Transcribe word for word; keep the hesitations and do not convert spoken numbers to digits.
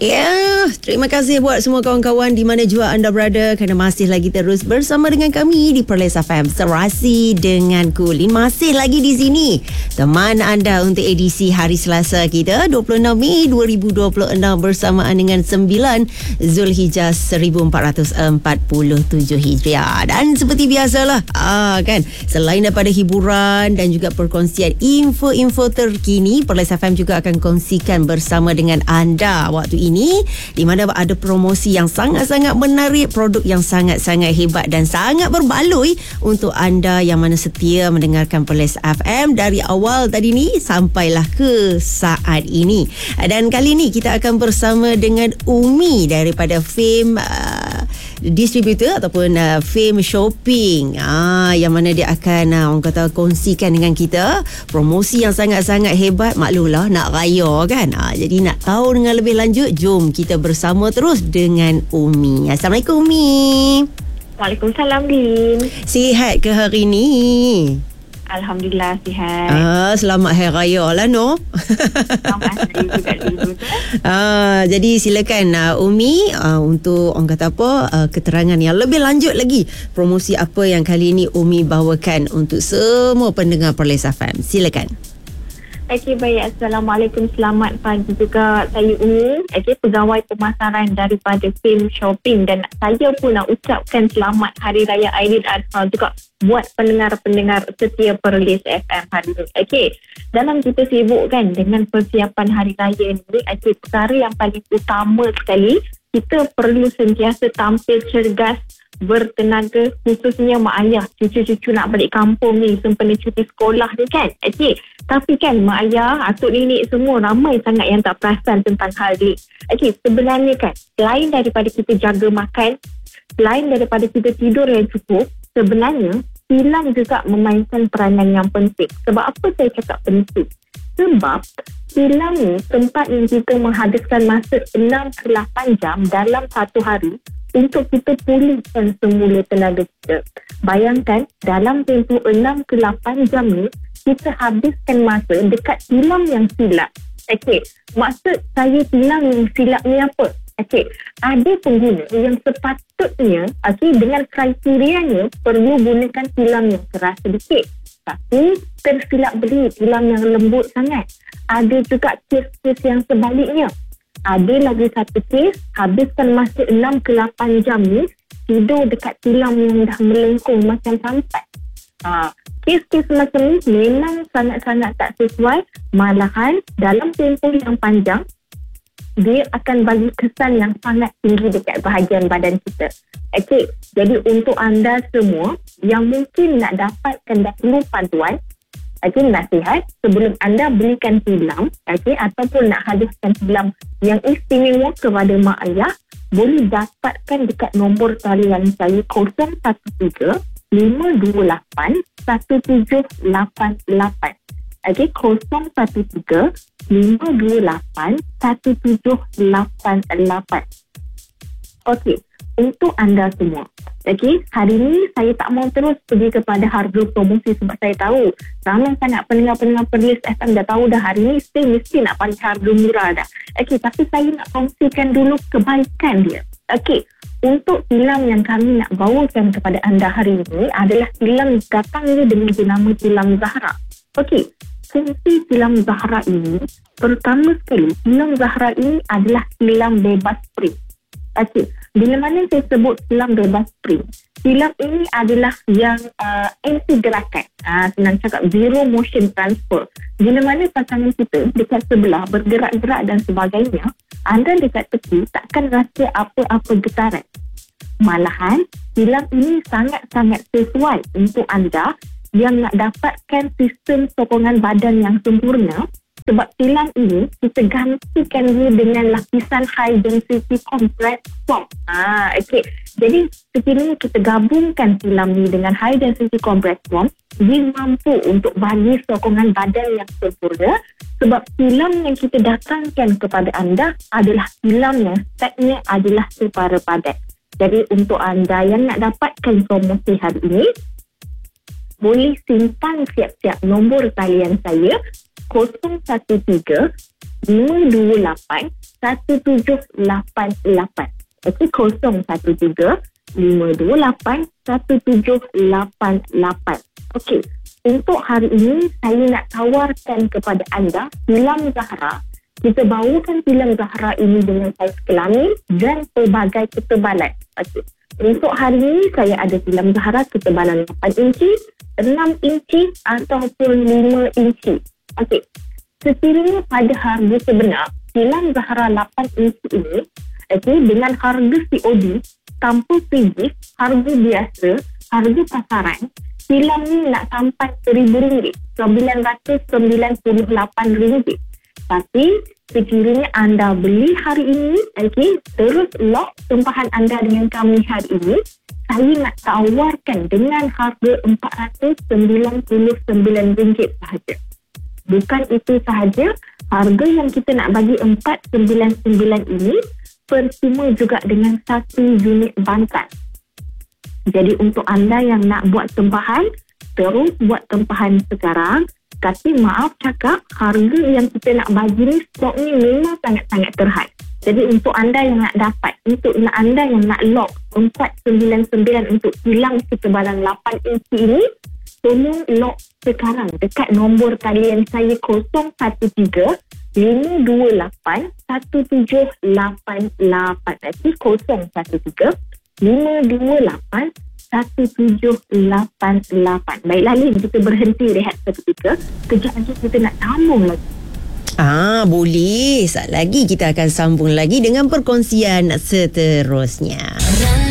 Ya, terima kasih buat semua kawan-kawan di mana jua anda berada kerana masih lagi terus bersama dengan kami di Perlis F M Serasi dengan Kulin. Masih lagi di sini teman anda untuk edisi hari Selasa kita dua puluh enam Mei dua ribu dua puluh enam bersamaan dengan sembilan Zulhijjah seribu empat ratus empat puluh tujuh Hijriah. Dan seperti biasalah, ah, kan, selain daripada hiburan dan juga perkongsian info-info terkini, Perlis F M juga akan kongsikan bersama dengan anda waktu ini ini di mana ada promosi yang sangat-sangat menarik, produk yang sangat-sangat hebat dan sangat berbaloi untuk anda yang mana setia mendengarkan Perlis F M dari awal tadi ni sampailah ke saat ini. Dan kali ni kita akan bersama dengan Umi daripada Fame uh, distributor ataupun uh, Fame Shopping, ah, yang mana dia akan uh, orang kata kongsikan dengan kita promosi yang sangat-sangat hebat. Maklumlah nak raya kan, ah, jadi nak tahu dengan lebih lanjut, jom kita bersama terus dengan Umi. Assalamualaikum Umi. Waalaikumsalam Din. Sihat ke hari ni? Alhamdulillah sihat. Ah, selamat Hari Raya lah no. Selamat Hari juga dulu. Ah, jadi silakan uh, Umi uh, untuk orang kata apa uh, keterangan yang lebih lanjut lagi promosi apa yang kali ini Umi bawakan untuk semua pendengar Perlis F M. Silakan. Okey, baik. Assalamualaikum. Selamat pagi juga. Saya Umi, okay, pegawai pemasaran daripada Fame Shopping, dan saya pun nak ucapkan selamat Hari Raya Aidiladha juga buat pendengar-pendengar setia Perlis F M hari ini. Okey, dalam kita sibuk kan dengan persiapan Hari Raya ini, okay, perkara yang paling utama sekali, kita perlu sentiasa tampil cergas, bertenaga, khususnya mak ayah, cucu-cucu nak balik kampung ni sempena cuti sekolah ni kan. Okey, tapi kan mak ayah, atuk nenek semua ramai sangat yang tak perasan tentang hal ni. Okey, sebenarnya kan, selain daripada kita jaga makan, selain daripada kita tidur yang cukup, sebenarnya silang juga memainkan peranan yang penting. Sebab apa saya cakap penting? Sebab silang ni tempat yang kita menghabiskan masa enam ke lapan jam dalam satu hari untuk kita pulihkan semula tenaga kita. Bayangkan, dalam tempoh enam ke lapan jam ni, kita habiskan masa dekat silang yang silap. Okey, maksud saya silang yang silap ni apa? Okey, ada pengguna yang sepatutnya, okey, dengan kriterianya perlu gunakan silang yang keras sedikit, tapi tersilap beli silang yang lembut sangat. Ada juga kes-kes yang sebaliknya. Ada lagi satu kes, habiskan masa enam ke lapan jam ni tidur dekat tilam yang dah melengkung macam sampai. Ha, kes-kes macam ni memang sangat-sangat tak sesuai. Malahan dalam tempoh yang panjang, dia akan bagi kesan yang sangat tinggi dekat bahagian badan kita. Okey, jadi untuk anda semua yang mungkin nak dapatkan dahulu panduan, okey, nasihat sebelum anda belikan tilam, okey, ataupun nak hadiahkan tilam yang istimewa kepada mak ayah, boleh dapatkan dekat nombor talian saya kosong satu tiga lima dua lapan satu tujuh lapan lapan. Okey, kosong satu tiga lima dua lapan satu tujuh lapan lapan. Okey, untuk anda semua, okey, hari ni saya tak mau terus pergi kepada harga promosi sebab saya tahu ramai sangat pendengar-pendengar Perlis F M dah tahu dah hari ni saya mesti nak bagi harga murah dah. Okey, tapi saya nak kongsikan dulu kebaikan dia. Okey, untuk tilam yang kami nak bawakan kepada anda hari ini adalah tilam datangnya dengan jenama tilam Zahra. Okey, fungsi tilam Zahra ini, pertama sekali, tilam Zahra ini adalah tilam bebas spring. Okey, bila mana saya sebut tilam bebas spring, tilam ini adalah yang uh, anti gerakan. Uh, senang cakap, zero motion transfer. Bila mana pasangan kita dekat sebelah bergerak-gerak dan sebagainya, anda dekat tepi takkan rasa apa-apa getaran. Malahan, tilam ini sangat-sangat sesuai untuk anda yang nak dapatkan sistem sokongan badan yang sempurna. Sebab tilam ini kita gantikan dia dengan lapisan high density compressed foam. Ah, okey. Jadi sekiranya kita gabungkan tilam ni dengan high density compressed foam, dia mampu untuk bagi sokongan badan yang sempurna. Sebab tilam yang kita datangkan kepada anda adalah tilam yang speknya adalah separa padat. Jadi untuk anda yang nak dapatkan promosi hari ini, boleh simpan siap-siap nombor talian saya kosong satu tiga lima dua lapan satu tujuh lapan lapan. Okey, kosong satu tiga lima dua lapan satu tujuh lapan lapan. Okey, untuk hari ini saya nak tawarkan kepada anda filem Zahra. Kita bawakan filem Zahra ini dengan saiz kelamin dan pelbagai ketebalan. Okey, untuk hari ini saya ada filem Zahra ketebalan lapan inci, enam inci ataupun lima inci. Okey, sekiranya pada harga sebenar filem Zahra lapan inci ini, okay, dengan harga C O D tanpa P G, harga biasa, harga pasaran, filem ni nak sampai seribu ringgit, sembilan ratus sembilan puluh lapan ringgit. Tapi sekiranya anda beli hari ini, okay, terus lock tempahan anda dengan kami hari ini, saya nak tawarkan dengan harga empat ratus sembilan puluh sembilan ringgit sahaja. Bukan itu sahaja, harga yang kita nak bagi empat ratus sembilan puluh sembilan ini percuma juga dengan satu unit bantal. Jadi untuk anda yang nak buat tempahan, terus buat tempahan sekarang. Tapi maaf cakap, harga yang kita nak bagi ni, stok ni memang sangat-sangat terhad. Jadi untuk anda yang nak dapat, untuk anda yang nak lock empat ratus sembilan puluh sembilan untuk hilang ketebalan lapan inci ini, tolong lock sekarang dekat nombor talian saya kosong satu tiga lima dua lapan satu tujuh lapan lapan. Nanti kosong satu tiga lima dua lapan satu tujuh lapan lapan. Baiklah Lin, kita berhenti rehat seketika. Kejap lagi kita nak sambung lagi. Ah, boleh. Sekejap lagi kita akan sambung lagi dengan perkongsian seterusnya.